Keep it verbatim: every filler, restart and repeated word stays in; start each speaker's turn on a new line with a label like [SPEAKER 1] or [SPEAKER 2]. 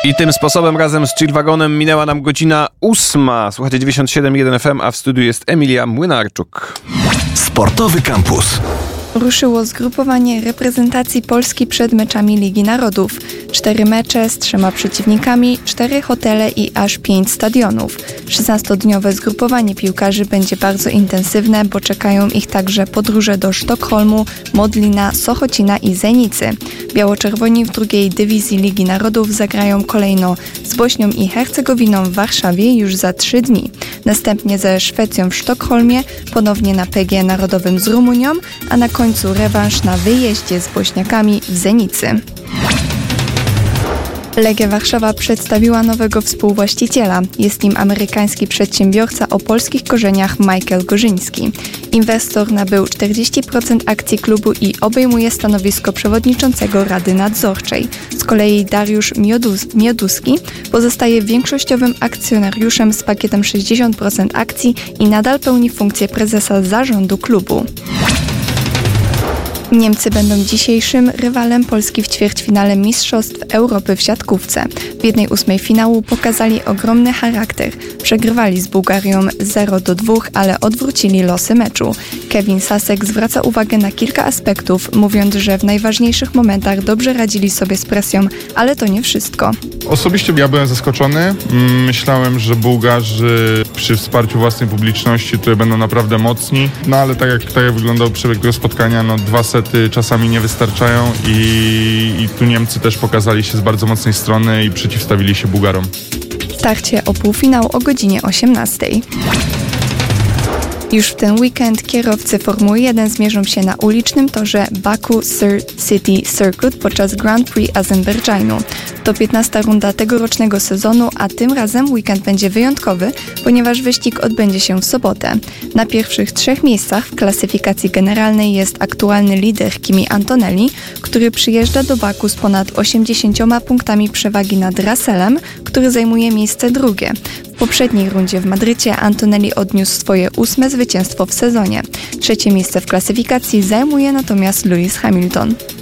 [SPEAKER 1] I tym sposobem razem z Chillwagonem minęła nam godzina ósma. Słuchajcie, dziewięćdziesiąt siedem jeden F M, a w studiu jest Emilia Młynarczuk.
[SPEAKER 2] Sportowy Campus.
[SPEAKER 3] Ruszyło zgrupowanie reprezentacji Polski przed meczami Ligi Narodów. Cztery mecze z trzema przeciwnikami, cztery hotele i aż pięć stadionów. szesnastodniowe zgrupowanie piłkarzy będzie bardzo intensywne, bo czekają ich także podróże do Sztokholmu, Modlina, Sochocina i Zenicy. Biało-czerwoni w drugiej dywizji Ligi Narodów zagrają kolejno z Bośnią i Hercegowiną w Warszawie już za trzy dni. Następnie ze Szwecją w Sztokholmie, ponownie na P G Narodowym z Rumunią, a na końcu rewanż na wyjeździe z Bośniakami w Zenicy. Legia Warszawa przedstawiła nowego współwłaściciela. Jest nim amerykański przedsiębiorca o polskich korzeniach Michael Gorzyński. Inwestor nabył czterdzieści procent akcji klubu i obejmuje stanowisko przewodniczącego Rady Nadzorczej. Z kolei Dariusz Miodus- Mioduski pozostaje większościowym akcjonariuszem z pakietem sześćdziesiąt procent akcji i nadal pełni funkcję prezesa zarządu klubu. Niemcy będą dzisiejszym rywalem Polski w ćwierćfinale Mistrzostw Europy w siatkówce. W jednej ósmej finału pokazali ogromny charakter. Przegrywali z Bułgarią zero do dwóch, ale odwrócili losy meczu. Kevin Sasek zwraca uwagę na kilka aspektów, mówiąc, że w najważniejszych momentach dobrze radzili sobie z presją, ale to nie wszystko.
[SPEAKER 4] Osobiście ja byłem zaskoczony. Myślałem, że Bułgarzy przy wsparciu własnej publiczności tutaj będą naprawdę mocni. No ale tak jak, tak jak wyglądał przebieg tego spotkania, no dwa sety czasami nie wystarczają i, i tu Niemcy też pokazali się z bardzo mocnej strony i przeciwstawili się Bułgarom.
[SPEAKER 3] Starcie o półfinał o godzinie osiemnastej. Już w ten weekend kierowcy Formuły jeden zmierzą się na ulicznym torze Baku City Circuit podczas Grand Prix Azerbejdżanu. To piętnasta runda tegorocznego sezonu, a tym razem weekend będzie wyjątkowy, ponieważ wyścig odbędzie się w sobotę. Na pierwszych trzech miejscach w klasyfikacji generalnej jest aktualny lider Kimi Antonelli, który przyjeżdża do Baku z ponad osiemdziesięcioma punktami przewagi nad Russellem, który zajmuje miejsce drugie. W poprzedniej rundzie w Madrycie Antonelli odniósł swoje ósme zwycięstwo w sezonie. Trzecie miejsce w klasyfikacji zajmuje natomiast Lewis Hamilton.